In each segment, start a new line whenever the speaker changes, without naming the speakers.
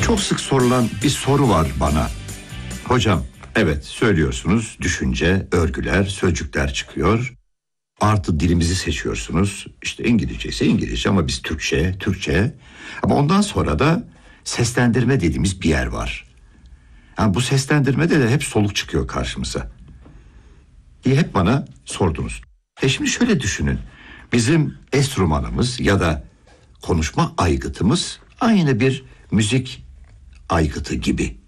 Çok sık sorulan bir soru var bana. Hocam, evet söylüyorsunuz, düşünce, örgüler, sözcükler çıkıyor. Artı dilimizi seçiyorsunuz. İşte İngilizce ise İngilizce ama biz Türkçe. Ama ondan sonra da seslendirme dediğimiz bir yer var. Yani bu seslendirmede de hep soluk çıkıyor karşımıza diye hep bana sordunuz. Şimdi şöyle düşünün. Bizim enstrümanımız ya da konuşma aygıtımız aynı bir müzik aygıtı gibi.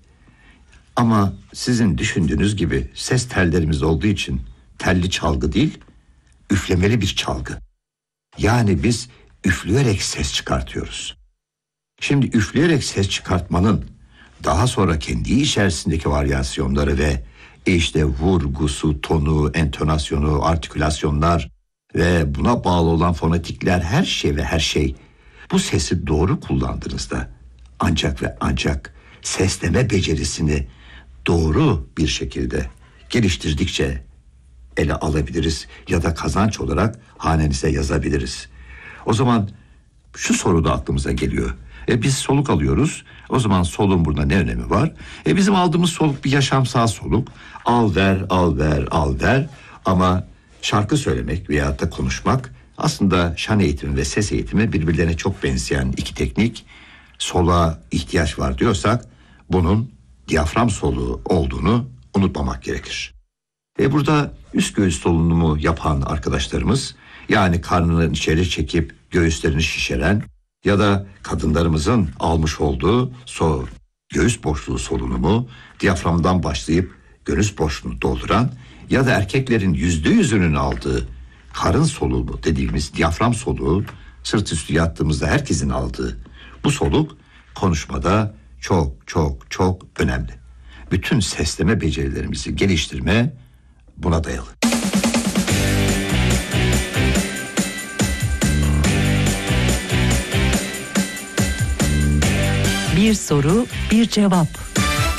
Ama sizin düşündüğünüz gibi ses tellerimiz olduğu için telli çalgı değil, üflemeli bir çalgı. Yani biz üfleyerek ses çıkartıyoruz. Şimdi üfleyerek ses çıkartmanın daha sonra kendi içerisindeki varyasyonları ve işte vurgusu, tonu, entonasyonu, artikülasyonlar ve buna bağlı olan fonetikler, her şey bu sesi doğru kullandığınızda ancak ve ancak sesleme becerisini doğru bir şekilde geliştirdikçe ele alabiliriz ya da kazanç olarak hanenize yazabiliriz. O zaman şu soru da aklımıza geliyor. Biz soluk alıyoruz. O zaman soluğun burada ne önemi var? Bizim aldığımız soluk bir yaşamsal soluk. Al ver. Ama şarkı söylemek veyahut da konuşmak aslında şan eğitimi ve ses eğitimi birbirlerine çok benzeyen iki teknik. Soluğa ihtiyaç var diyorsak bunun diyafram soluğu olduğunu unutmamak gerekir. Burada üst göğüs solunumu yapan arkadaşlarımız, yani karnını içeri çekip göğüslerini şişiren ya da kadınlarımızın almış olduğu göğüs boşluğu solunumu diyaframdan başlayıp göğüs boşluğunu dolduran ya da erkeklerin %100'ünün aldığı karın soluğu dediğimiz diyafram soluğu, sırt üstü yattığımızda herkesin aldığı bu soluk konuşmada çok önemli. Bütün sesleme becerilerimizi geliştirme buna dayalı.
Bir soru, bir cevap.